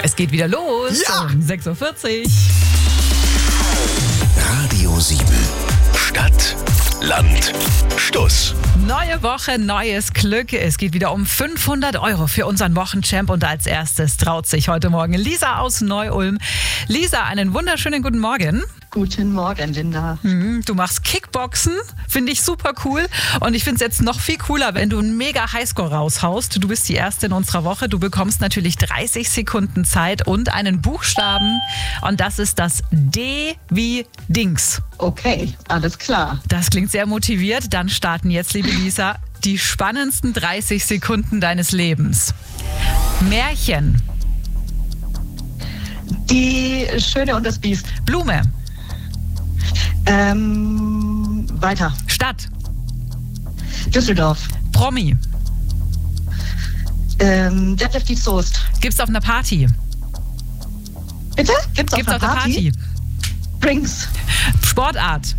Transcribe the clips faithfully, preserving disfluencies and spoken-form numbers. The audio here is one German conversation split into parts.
Es geht wieder los Ja. um sechs Uhr vierzig. Radio sieben. Stadt, Land, Stuss. Neue Woche, neues Glück. Es geht wieder um fünfhundert Euro für unseren Wochenchamp. Und als erstes traut sich heute Morgen Lisa aus Neu-Ulm. Lisa, einen wunderschönen guten Morgen. Guten Morgen, Linda. Mhm, Du machst Kickboxen, finde ich super cool. Und ich finde es jetzt noch viel cooler, wenn du einen mega Highscore raushaust. Du bist die Erste in unserer Woche. Du bekommst natürlich dreißig Sekunden Zeit und einen Buchstaben. Und das ist das D wie Dings. Okay, alles klar. Das klingt sehr motiviert. Dann starten jetzt, liebe Lisa, die spannendsten dreißig Sekunden deines Lebens. Märchen, Die Schöne und das Biest. Blume, Ähm, weiter. Stadt, Düsseldorf. Promi, Ähm, Detlef die Soest. gibt's auf einer Party, Bitte? Gibt's, gibt's auf auf einer einer Party? Party, Drinks. Sportart,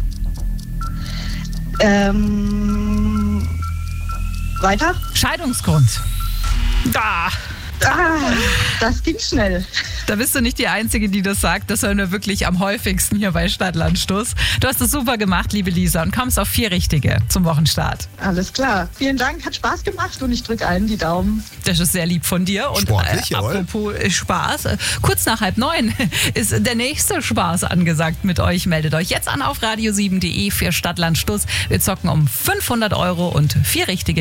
Ähm, weiter. Scheidungsgrund. Da, Ah, das ging schnell. da bist du nicht die Einzige, die das sagt. Das hören wir wirklich am häufigsten hier bei Stadtlandstuss. Du hast es super gemacht, liebe Lisa, und kommst auf vier Richtige zum Wochenstart. Alles klar. Vielen Dank, hat Spaß gemacht und ich drücke allen die Daumen. Das ist sehr lieb von dir. Und Sportlich, äh, jawohl. apropos äh, Spaß, äh, kurz nach halb neun ist der nächste Spaß angesagt mit euch. Meldet euch jetzt an auf radio sieben punkt de für Stadtlandstuss. Wir zocken um fünfhundert Euro und vier Richtige